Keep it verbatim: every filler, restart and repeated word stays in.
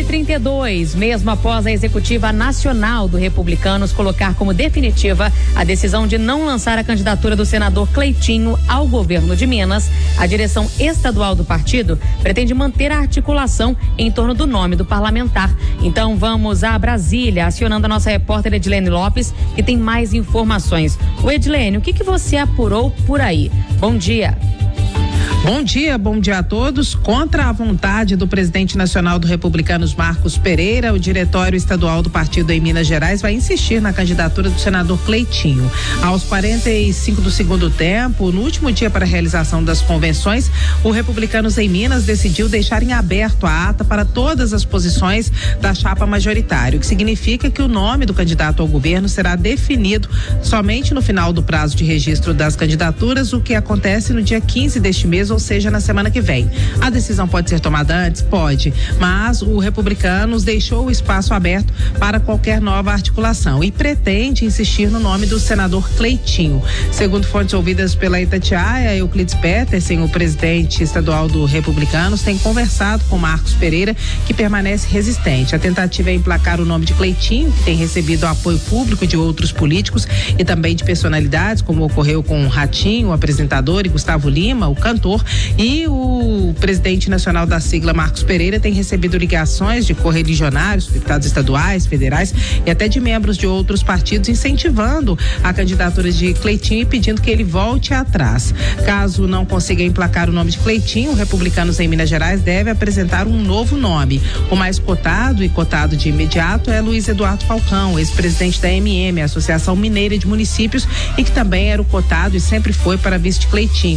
e trinta e dois, mesmo após a executiva nacional do Republicanos colocar como definitiva a decisão de não lançar a candidatura do senador Cleitinho ao governo de Minas, a direção estadual do partido pretende manter a articulação em torno do nome do parlamentar. Então vamos a Brasília, acionando a nossa repórter Edilene Lopes, que tem mais informações. O Edilene, o que que você apurou por aí? Bom dia. Bom dia, bom dia a todos. Contra a vontade do presidente nacional do Republicanos, Marcos Pereira, o diretório estadual do partido em Minas Gerais vai insistir na candidatura do senador Cleitinho. Aos quarenta e cinco do segundo tempo, no último dia para a realização das convenções, o Republicanos em Minas decidiu deixar em aberto a ata para todas as posições da chapa majoritária, o que significa que o nome do candidato ao governo será definido somente no final do prazo de registro das candidaturas, o que acontece no dia quinze deste mês, ou seja, na semana que vem. A decisão pode ser tomada antes? Pode, mas o Republicanos deixou o espaço aberto para qualquer nova articulação e pretende insistir no nome do senador Cleitinho. Segundo fontes ouvidas pela Itatiaia, Euclides Petersen, o presidente estadual do Republicanos, tem conversado com Marcos Pereira, que permanece resistente. A tentativa é emplacar o nome de Cleitinho, que tem recebido apoio público de outros políticos e também de personalidades, como ocorreu com o Ratinho, o apresentador, e Gustavo Lima, o cantor. E o presidente nacional da sigla, Marcos Pereira, tem recebido ligações de correligionários, deputados estaduais, federais e até de membros de outros partidos incentivando a candidatura de Cleitinho e pedindo que ele volte atrás. Caso não consiga emplacar o nome de Cleitinho, o Republicanos em Minas Gerais deve apresentar um novo nome. O mais cotado e cotado de imediato é Luiz Eduardo Falcão, ex-presidente da M M, Associação Mineira de Municípios, e que também era o cotado e sempre foi para vice de Cleitinho.